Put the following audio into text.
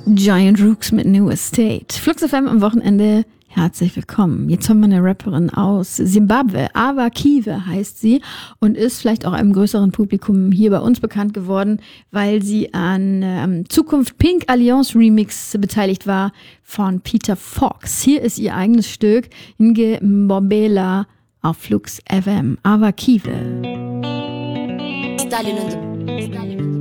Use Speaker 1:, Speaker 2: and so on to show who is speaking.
Speaker 1: Giant Rooks mit New Estate. Flux FM am Wochenende. Herzlich willkommen. Jetzt haben wir eine Rapperin aus Zimbabwe. Ava Kiwe heißt sie und ist vielleicht auch einem größeren Publikum hier bei uns bekannt geworden, weil sie an Zukunft Pink Alliance Remix beteiligt war von Peter Fox. Hier ist ihr eigenes Stück Nge Mbobela auf Flux FM. Ava Kiwe.
Speaker 2: Stalin